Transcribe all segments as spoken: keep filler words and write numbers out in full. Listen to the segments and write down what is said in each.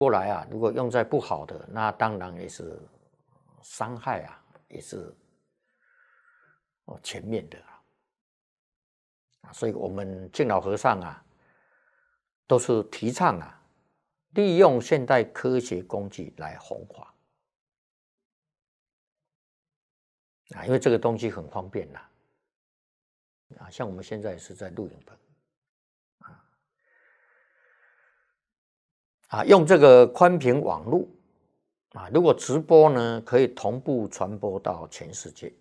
过来啊，如果用在不好的，那当然也是伤害啊，也是哦全面的啊。所以我们敬老和尚啊，都是提倡啊，利用现代科学工具来弘法啊，因为这个东西很方便啦啊，像我们现在是在录影棚啊啊，用这个宽频网络。啊，如果直播呢，可以同步传播到全世界。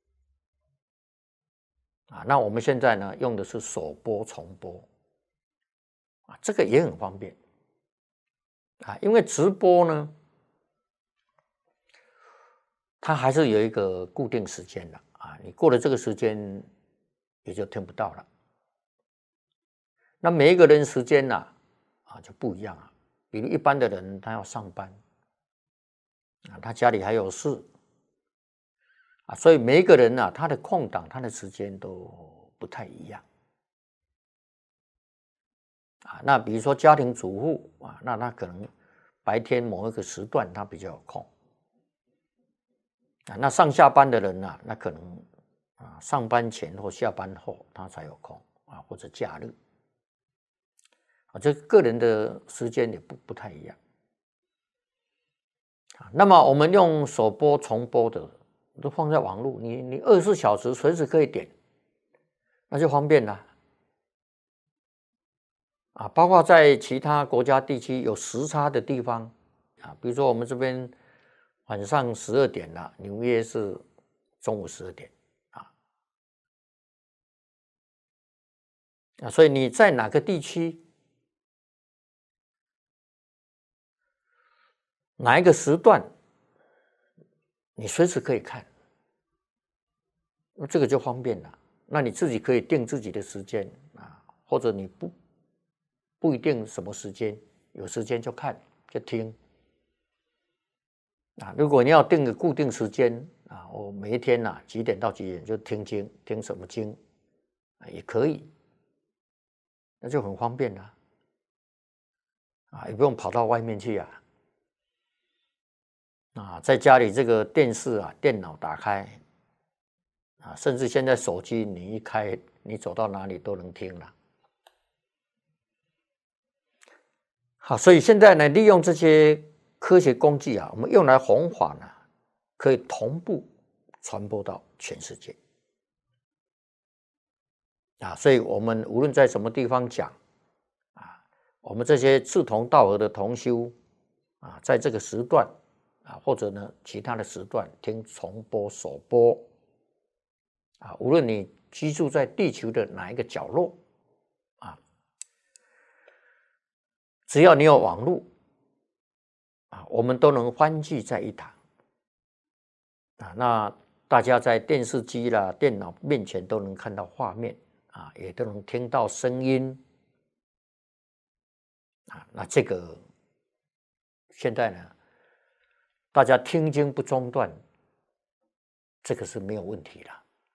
啊，那我们现在呢，用的是首播重播。啊，这个也很方便。啊，因为直播呢，它还是有一个固定时间的。啊，你过了这个时间，也就听不到了。那每一个人时间呢、啊，啊就不一样啊。比如一般的人，他要上班。啊，他家里还有事啊，所以每一个人啊，他的空档、他的时间都不太一样啊。那比如说家庭主妇啊，那他可能白天某一个时段他比较有空啊。那上下班的人啊，那可能啊上班前或下班后他才有空啊，或者假日啊，这个人的时间也不不太一样。那么我们用首播、重播的都放在网络，你你二十四小时随时可以点，那就方便了啊。包括在其他国家地区有时差的地方啊，比如说我们这边晚上十二点了，纽约是中午十二点啊啊，所以你在哪个地区？哪一个时段，你随时可以看，那这个就方便了。那你自己可以定自己的时间啊，或者你不不一定什么时间，有时间就看就听啊。如果你要定个固定时间啊，我每一天啊几点到几点就听经，听什么经啊也可以，那就很方便了啊，也不用跑到外面去啊。啊，在家里这个电视啊、电脑打开啊，甚至现在手机你一开，你走到哪里都能听了。好，所以现在呢，利用这些科学工具啊，我们用来弘法呢，可以同步传播到全世界。啊，所以我们无论在什么地方讲啊，我们这些志同道合的同修啊，在这个时段。啊，或者呢，其他的时段听重播、首播，啊，无论你居住在地球的哪一个角落，啊，只要你有网络，啊，我们都能欢聚在一堂，啊，那大家在电视机啦、电脑面前都能看到画面，啊，也都能听到声音，啊，那这个现在呢？大家听经不中断，这个是没有问题的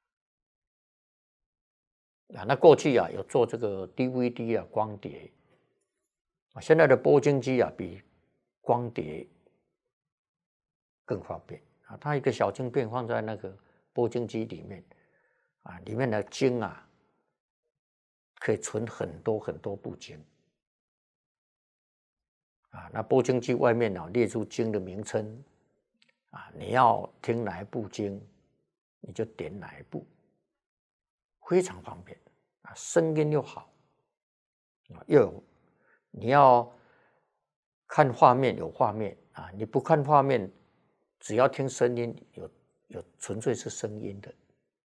啊。那过去啊有做这个 D V D 啊光碟啊，现在的播经机啊比光碟更方便啊。它一个小晶片放在那个播经机里面啊，里面的经啊可以存很多很多部经啊。那播经机外面啊列出经的名称。啊，你要听哪一部经，你就点哪一部，非常方便啊，声音又好啊，又有你要看画面有画面啊，你不看画面，只要听声音，有有纯粹是声音的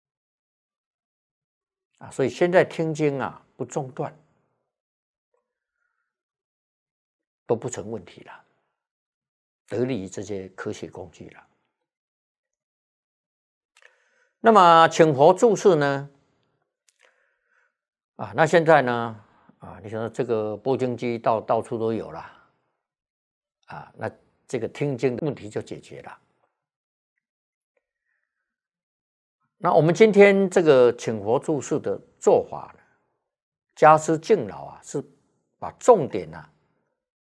啊，所以现在听经啊不中断都不成问题了。得力于这些科学工具了。那么请佛注释呢？啊，那现在呢？啊，你说这个播经机到到处都有了，啊，那这个听经的问题就解决了。那我们今天这个请佛注释的做法呢，家师敬老啊，是把重点啊